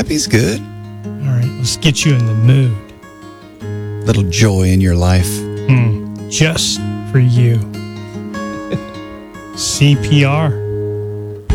Happy's good. All right, let's get you in the mood. Little joy in your life. Just for you. CPR.